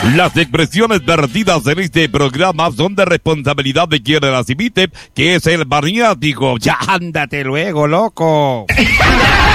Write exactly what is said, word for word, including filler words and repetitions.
Las expresiones vertidas en este programa son de responsabilidad de quien las imite, que es el maniático. Ya ándate luego, loco.